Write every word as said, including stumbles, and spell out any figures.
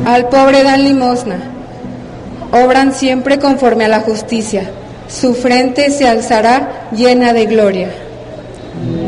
Al pobre dan limosna. Obran siempre conforme a la justicia. Su frente se alzará llena de gloria.